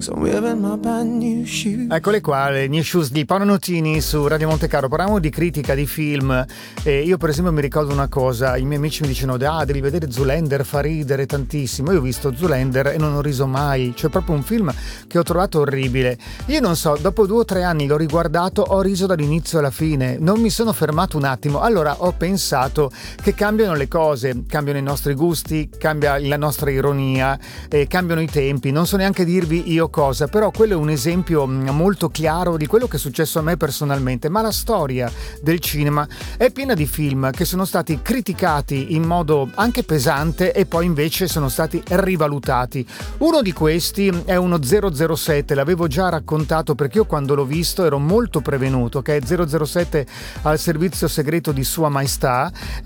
'cause I'm wearing my brand new shoes. Eccole qua, le New Shoes di Paolo Nutini su Radio Monte Carlo. Parliamo di critica di film. Io per esempio mi ricordo una cosa, i miei amici mi dicono devi vedere Zoolander, fa ridere tantissimo. Io ho visto Zoolander e non ho riso mai, cioè proprio un film che ho trovato orribile. Io non so, dopo 2 o 3 anni l'ho riguardato, ho riso dall'inizio alla fine, non mi sono fermato un attimo. Allora ho pensato che cambiano le cose, cambiano i nostri gusti, cambia la nostra ironia, cambiano i tempi. Non so neanche dirvi io cosa, però quello è un esempio molto chiaro di quello che è successo a me personalmente. Ma la storia del cinema è piena di film che sono stati criticati in modo anche pesante e poi invece sono stati rivalutati. Uno di questi è uno 007, l'avevo già raccontato perché io quando l'ho visto ero molto prevenuto, che è 007 al servizio segreto di Sua Maestà,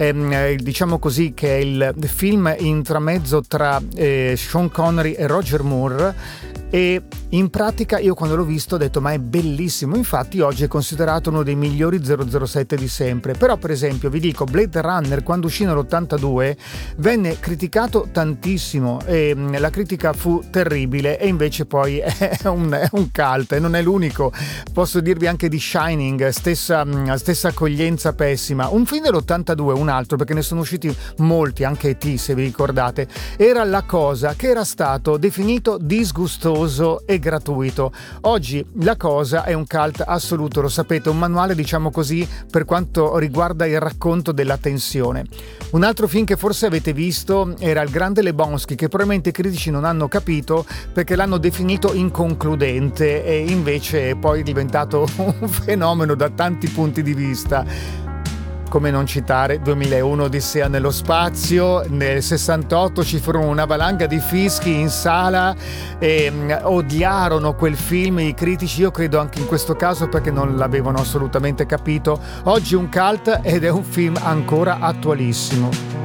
diciamo così che è il film intramezzo tra Sean Connery e Roger Moore. E in pratica io quando l'ho visto ho detto ma è bellissimo, infatti oggi è considerato uno dei migliori 007 di sempre. Però per esempio vi dico, Blade Runner quando uscì nell'82 venne criticato tantissimo e la critica fu terribile, e invece poi è un cult e non è l'unico. Posso dirvi anche di Shining, stessa accoglienza pessima. Un film dell'82, un altro, perché ne sono usciti molti, anche E.T. se vi ricordate, era La Cosa, che era stato definito disgustoso e gratuito. Oggi La Cosa è un cult assoluto, lo sapete, un manuale diciamo così per quanto riguarda il racconto della tensione. Un altro film che forse avete visto era Il Grande Lebowski, che probabilmente i critici non hanno capito perché l'hanno definito inconcludente e invece poi è diventato un fenomeno da tanti punti di vista. Come non citare 2001 Odissea nello spazio. Nel 68 ci furono una valanga di fischi in sala e odiarono quel film i critici, io credo anche in questo caso perché non l'avevano assolutamente capito. Oggi un cult ed è un film ancora attualissimo.